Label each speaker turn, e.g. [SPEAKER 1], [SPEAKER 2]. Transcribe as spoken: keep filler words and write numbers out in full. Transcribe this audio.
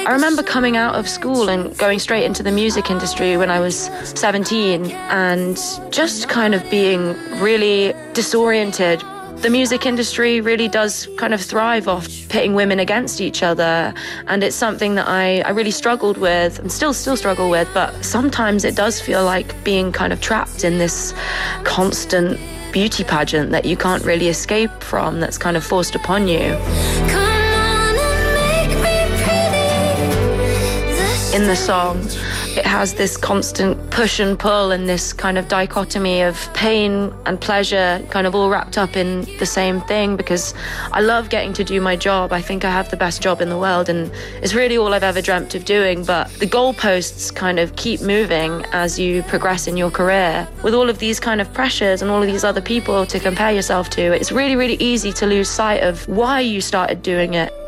[SPEAKER 1] I remember coming out of school and going straight into the music industry when I was seventeen and just kind of being really disoriented. The music industry really does kind of thrive off pitting women against each other, and it's something that I, I really struggled with and still still struggle with, but sometimes it does feel like being kind of trapped in this constant beauty pageant that you can't really escape from, that's kind of forced upon you. In the song, it has this constant push and pull and this kind of dichotomy of pain and pleasure kind of all wrapped up in the same thing, because I love getting to do my job. I think I have the best job in the world and it's really all I've ever dreamt of doing, but the goalposts kind of keep moving as you progress in your career. With all of these kind of pressures and all of these other people to compare yourself to, it's really, really easy to lose sight of why you started doing it.